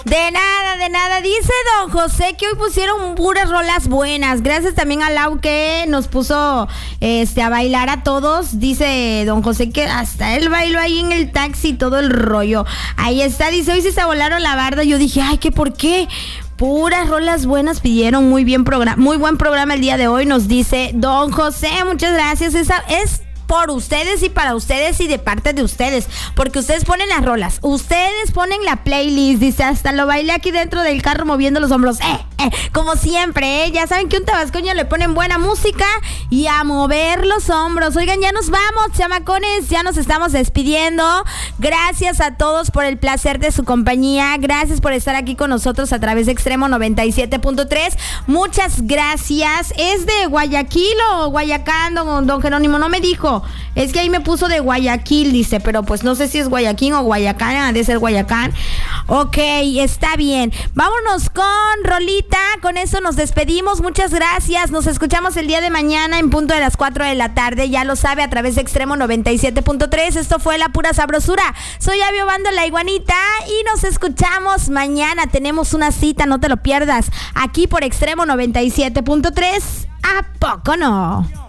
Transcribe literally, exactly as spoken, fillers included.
De nada, de nada. Dice don José que hoy pusieron puras rolas buenas. Gracias también a Lau que nos puso este a bailar a todos. Dice don José que hasta él bailó ahí en el taxi, todo el rollo. Ahí está, dice, hoy sí se volaron la barda. Yo dije, ay, ¿qué por qué? Puras rolas buenas pidieron. Muy bien programa, muy buen programa el día de hoy, nos dice don José. Muchas gracias. Esa es por ustedes y para ustedes y de parte de ustedes, porque ustedes ponen las rolas, ustedes ponen la playlist, dice, hasta lo bailé aquí dentro del carro moviendo los hombros, eh, eh, como siempre, eh, ya saben que un tabascoño le ponen buena música y a mover los hombros. Oigan, ya nos vamos, chamacones, ya nos estamos despidiendo. Gracias a todos por el placer de su compañía, gracias por estar aquí con nosotros a través de Extremo noventa y siete punto tres, muchas gracias. ¿Es de Guayaquil o Guayacán, don, don Jerónimo? No me dijo. Es que ahí me puso de Guayaquil, dice, pero pues no sé si es Guayaquil o Guayacán, ha de ser Guayacán. Ok, está bien. Vámonos con rolita, con eso nos despedimos. Muchas gracias, nos escuchamos el día de mañana en punto de las cuatro de la tarde, ya lo sabe, a través de Extremo noventa y siete punto tres. Esto fue La Pura Sabrosura. Soy Abby Obando, la iguanita, y nos escuchamos mañana. Tenemos una cita, no te lo pierdas, aquí por Extremo noventa y siete punto tres. ¿A poco no?